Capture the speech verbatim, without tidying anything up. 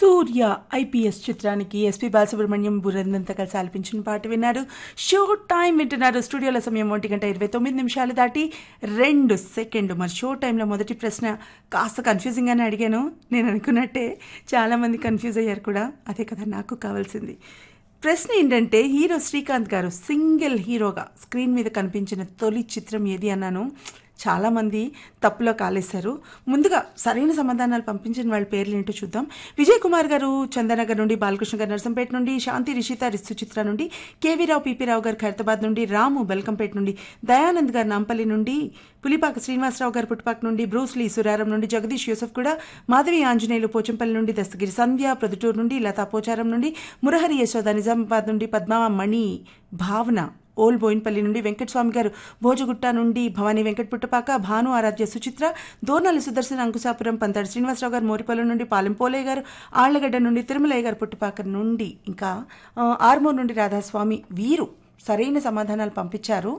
సూర్య IPS చిత్రానికి SP Balasubrahmanyam బృందంతో కలిసి ఆలపించిన పాట విన్నారు. షో టైం వింటున్నారు. స్టూడియోల సమయం ఒంటి గంట ఇరవై తొమ్మిది నిమిషాలు దాటి రెండు సెకండ్లు. మరి షో టైంలో మొదటి ప్రశ్న కాస్త కన్ఫ్యూజింగ్గానే అడిగాను. నేను అనుకున్నట్టే చాలామంది కన్ఫ్యూజ్ అయ్యారు కూడా. అదే కదా నాకు కావాల్సింది. ప్రశ్న ఏంటంటే, హీరో శ్రీకాంత్ గారు సింగిల్ హీరోగా స్క్రీన్ మీద కనిపించిన తొలి చిత్రం ఏది అన్నాను. చాలామంది తప్పులో కాలేశారు. ముందుగా సరైన సమాధానాలు పంపించిన వాళ్ళ పేర్లు ఏంటో చూద్దాం. విజయ్ కుమార్ గారు చందనగర్ నుండి, బాలకృష్ణ గారు నర్సంపేట నుండి, శాంతి రిషిత రిస్తు చిత్ర నుండి, కేవీ రావు పీపీ రావు గారు ఖైరతాబాద్ నుండి, రాము బెల్కంపేట నుండి, దయానంద్ గారు నాంపల్లి నుండి, పులిపాక శ్రీనివాసరావు గారు పుట్టుపాక నుండి, బ్రూస్లీ సురారం నుండి, జగదీష్ యూసఫ్ కూడా, మాధవి ఆంజనేయులు పోచంపల్లి నుండి, దస్తగిరి సంధ్య ప్రొద్దుటూరు నుండి, లతా పోచారం నుండి, మురహరి యశోద నిజామాబాద్ నుండి, పద్మా మణి భావన ఓల్ బోయిన్పల్లి నుండి, వెంకటస్వామి గారు భోజగుట్ట నుండి, భవానీ వెంకట పుట్టపాక, భాను ఆరాధ్య సుచిత్ర, దోర్నాలి సుదర్శన్ అంకుశాపురం, పంతాడు శ్రీనివాసరావు గారు మోరిపల్లి నుండి, పాలెం పోలయ్య గారు ఆళ్లగడ్డ నుండి, తిరుమలయ్య గారు పుట్టపాక నుండి, ఇంకా ఆర్మూర్ నుండి రాధాస్వామి, వీరు సరైన సమాధానాలు పంపించారు.